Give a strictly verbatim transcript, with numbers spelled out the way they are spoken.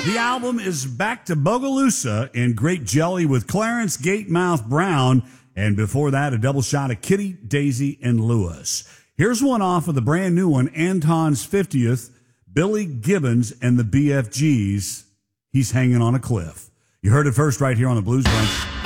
The album is Back to Bogalusa in Grape Jelly with Clarence Gatemouth Brown. And before that, a double shot of Kitty, Daisy, and Lewis. Here's one off of the brand new one, Anton's fiftieth, Billy Gibbons and the B F Gs. He's hanging on a cliff. You heard it first right here on the Blues Bunch.